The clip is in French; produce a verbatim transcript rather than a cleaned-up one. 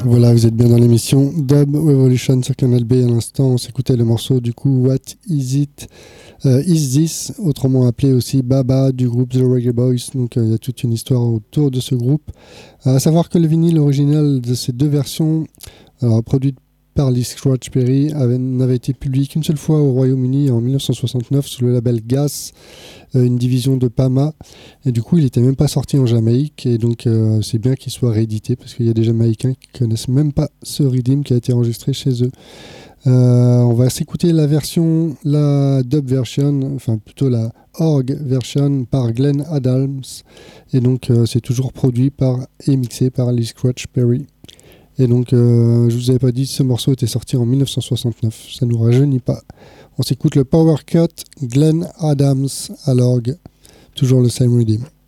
Voilà, vous êtes bien dans l'émission Dub Revolution sur Canal B. À l'instant, on s'écoutait le morceau du coup What Is It euh, Is This, autrement appelé aussi Baba du groupe The Reggae Boys. Donc il euh, y a toute une histoire autour de ce groupe. Euh, à savoir que le vinyle original de ces deux versions, alors, produites par Lee Scratch Perry, avait, n'avait été publié qu'une seule fois au Royaume-Uni en mille neuf cent soixante-neuf sous le label Gas, euh, une division de Pama. Et du coup, il n'était même pas sorti en Jamaïque. Et donc, euh, c'est bien qu'il soit réédité parce qu'il y a des Jamaïcains qui connaissent même pas ce rhythm qui a été enregistré chez eux. Euh, on va s'écouter la version, la dub version, enfin plutôt la org version par Glenn Adams. Et donc, euh, c'est toujours produit par et mixé par Lee Scratch Perry. Et donc, euh, je vous avais pas dit, ce morceau était sorti en mille neuf cent soixante-neuf. Ça nous rajeunit pas. On s'écoute le Power Cut, Glenn Adams à l'orgue. Toujours le same rhythm.